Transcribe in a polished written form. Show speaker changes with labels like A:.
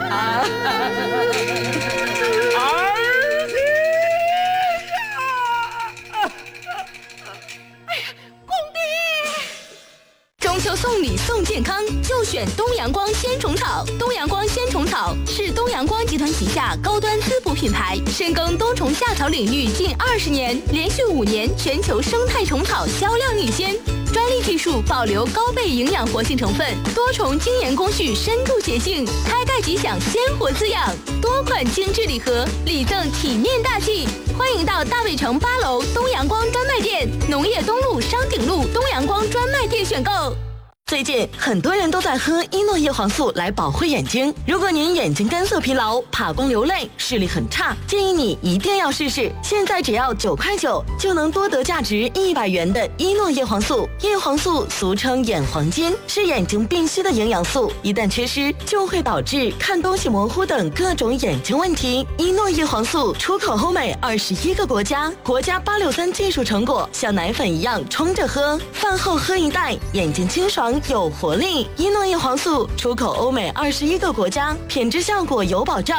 A: 啊！儿子呀！
B: 哎呀，公爹！中秋送礼送健康，就选东阳光鲜虫草。东阳光鲜虫草是东阳光集团旗下高端滋补品牌，深耕冬虫夏草领域近20年，连续5年全球生态虫草销量领先。专利技术保留高倍营养活性成分，多重精研工序深度洁净，开盖即享鲜活滋养。多款精致礼盒，礼赠体面大气。欢迎到大卫城8楼东阳光专卖店、农业东路商鼎路东阳光专卖店选购。最近很多人都在喝伊诺叶黄素来保护眼睛。如果您眼睛干涩疲劳、怕光流泪、视力很差，建议你一定要试试。现在只要9块9就能多得价值100元的伊诺叶黄素。叶黄素俗称眼黄金，是眼睛必需的营养素，一旦缺失就会导致看东西模糊等各种眼睛问题。伊诺叶黄素出口欧美21个国家，国家863技术成果，像奶粉一样冲着喝，饭后喝一袋，眼睛清爽有活力。伊诺叶黄素出口欧美21个国家，品质效果有保障，